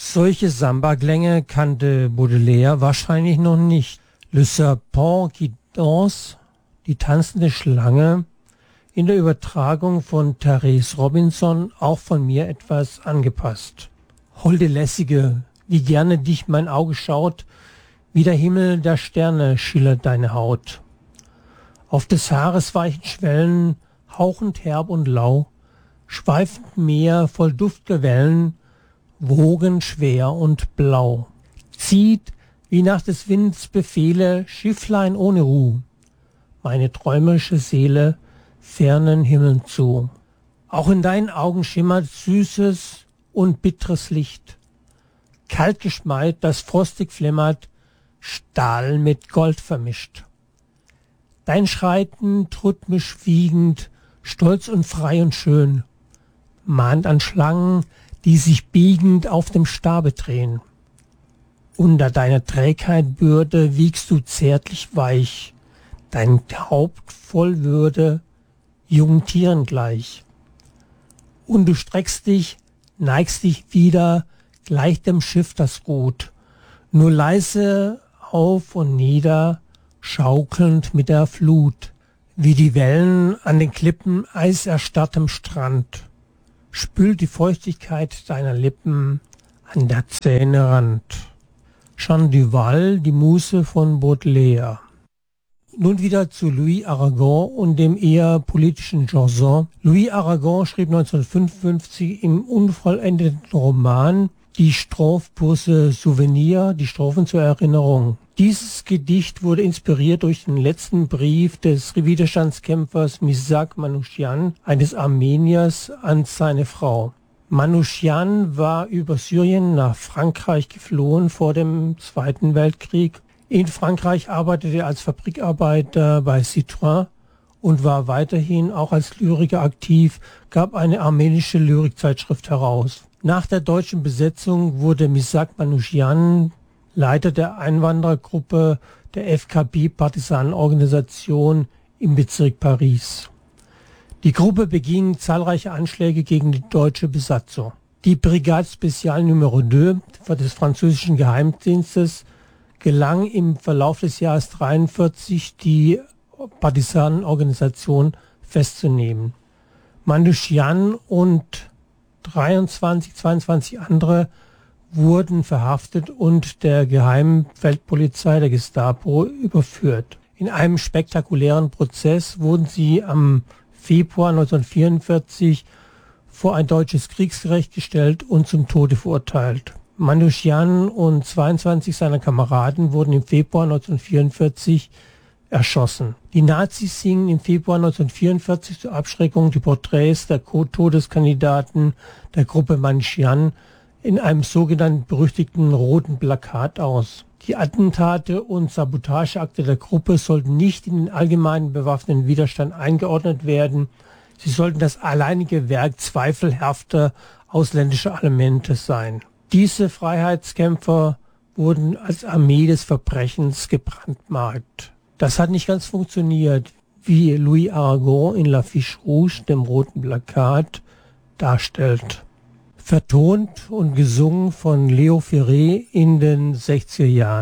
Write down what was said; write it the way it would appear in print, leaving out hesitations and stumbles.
Solche Samba-Klänge kannte Baudelaire wahrscheinlich noch nicht. Le Serpent qui danse, die tanzende Schlange, in der Übertragung von Therese Robinson auch von mir etwas angepasst. Holde Lässige, wie gerne dich mein Auge schaut, wie der Himmel der Sterne schillert deine Haut. Auf des Haares weichen Schwellen, hauchend herb und lau, schweifend Meer voll duft'ger Wellen, Wogen schwer und blau. Zieht, wie nach des Winds Befehle, Schifflein ohne Ruh, meine träumerische Seele fernen Himmeln zu. Auch in deinen Augen schimmert süßes und bitteres Licht. Kalt geschmeit, das frostig flimmert, Stahl mit Gold vermischt. Dein Schreiten rhythmisch wiegend, stolz und frei und schön, mahnt an Schlangen, die sich biegend auf dem Stabe drehen. Unter deiner Trägheit Bürde wiegst du zärtlich weich, dein Haupt voll Würde, jungen Tieren gleich. Und du streckst dich, neigst dich wieder, gleich dem Schiff das ruht, nur leise auf und nieder, schaukelnd mit der Flut, wie die Wellen an den Klippen eiserstarrtem Strand, spült die Feuchtigkeit deiner Lippen an der Zähne Rand. Jean Duval, die Muse von Baudelaire. Nun wieder zu Louis Aragon und dem eher politischen Janson. Louis Aragon schrieb 1955 im unvollendeten Roman Die Strophe pour se souvenir, die Strophen zur Erinnerung. Dieses Gedicht wurde inspiriert durch den letzten Brief des Widerstandskämpfers Missak Manouchian, eines Armeniers, an seine Frau. Manouchian war über Syrien nach Frankreich geflohen vor dem Zweiten Weltkrieg. In Frankreich arbeitete er als Fabrikarbeiter bei Citroën und war weiterhin auch als Lyriker aktiv, gab eine armenische Lyrikzeitschrift heraus. Nach der deutschen Besetzung wurde Missak Manouchian Leiter der Einwanderergruppe der FKP-Partisanenorganisation im Bezirk Paris. Die Gruppe beging zahlreiche Anschläge gegen die deutsche Besatzung. Die Brigade Spéciale Numero 2 des französischen Geheimdienstes gelang im Verlauf des Jahres 1943 die Partisanenorganisation festzunehmen. Manouchian und 22 andere wurden verhaftet und der geheimen Feldpolizei der Gestapo überführt. In einem spektakulären Prozess wurden sie am Februar 1944 vor ein deutsches Kriegsgericht gestellt und zum Tode verurteilt. Manouchian und 22 seiner Kameraden wurden im Februar 1944 erschossen. Die Nazis hingen im Februar 1944 zur Abschreckung die Porträts der Todeskandidaten der Gruppe Manouchian in einem sogenannten berüchtigten roten Plakat aus. Die Attentate und Sabotageakte der Gruppe sollten nicht in den allgemeinen bewaffneten Widerstand eingeordnet werden. Sie sollten das alleinige Werk zweifelhafter ausländischer Elemente sein. Diese Freiheitskämpfer wurden als Armee des Verbrechens gebrandmarkt. Das hat nicht ganz funktioniert, wie Louis Aragon in L'Affiche Rouge, dem roten Plakat, darstellt. Vertont und gesungen von Leo Ferré in den 60er Jahren.